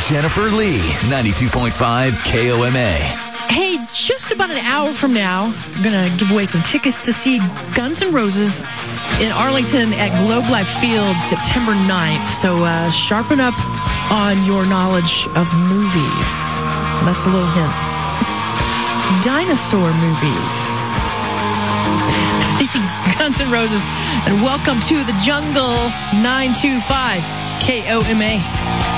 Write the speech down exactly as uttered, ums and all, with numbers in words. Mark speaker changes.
Speaker 1: Jennifer Lee, ninety-two point five K O M A.
Speaker 2: Hey, just about an hour from now, I'm going to give away some tickets to see Guns N' Roses in Arlington at Globe Life Field September ninth. So uh, sharpen up on your knowledge of movies. That's a little hint. Dinosaur movies. Here's Guns N' Roses, and welcome to the Jungle. Nine two five K O M A.